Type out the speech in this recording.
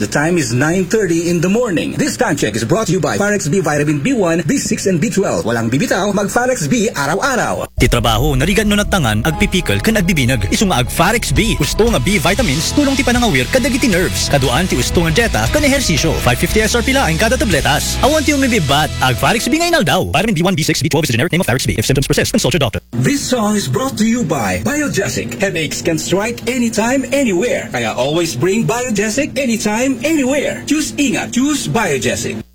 The time is 9:30 in the morning. This time check is brought to you by Farex B Vitamin B1, B6 and B12. Walang bibitaw, mag Farex B araw-araw. Ti trabaho narigan no natangan agpipikal kan agbibinag. Isu nga ag Farex B. Gusto nga B vitamins tulong ti panangawir kadagiti nerves. Kaduan ti gusto nga dieta kan ehersisyo. 550 SRP laing kada tabletas. Awan ti umibibat ag Farex B ngayon daw. Vitamin B1, B6, B12 is the generic name of Farex B. If symptoms persist, consult your doctor. This song is brought to you by Biogesic. Headaches can strike anytime, anywhere. Kaya always bring Biogesic anytime, anywhere. Choose Ingat. Choose Biogesic.